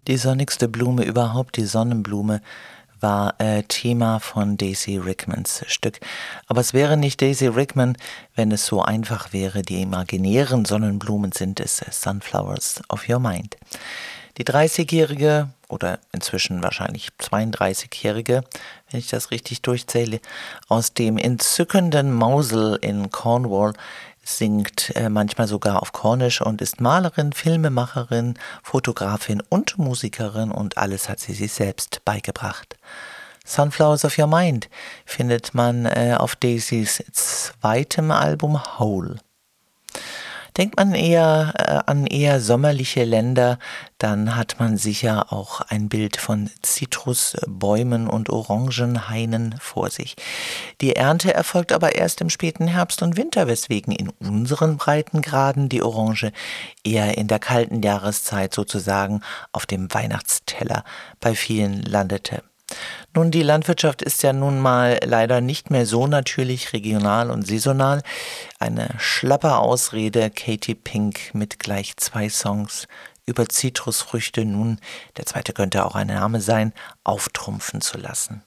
Die sonnigste Blume überhaupt, die Sonnenblume, war Thema von Daisy Rickmans Stück. Aber es wäre nicht Daisy Rickman, wenn es so einfach wäre. Die imaginären Sonnenblumen sind es, Sunflowers of Your Mind. Die 30-jährige oder inzwischen wahrscheinlich 32-jährige, wenn ich das richtig durchzähle, aus dem entzückenden Mosul in Cornwall singt manchmal sogar auf Cornisch und ist Malerin, Filmemacherin, Fotografin und Musikerin und alles hat sie sich selbst beigebracht. Sunflowers of Your Mind findet man auf Daisys zweitem Album Whole. Denkt man eher an eher sommerliche Länder, dann hat man sicher auch ein Bild von Zitrusbäumen und Orangenhainen vor sich. Die Ernte erfolgt aber erst im späten Herbst und Winter, weswegen in unseren Breitengraden die Orange eher in der kalten Jahreszeit sozusagen auf dem Weihnachtsteller bei vielen landete. Nun, die Landwirtschaft ist ja nun mal leider nicht mehr so natürlich, regional und saisonal. Eine schlappe Ausrede, Katy Pink mit gleich 2 Songs über Zitrusfrüchte, nun, der zweite könnte auch ein Name sein, auftrumpfen zu lassen.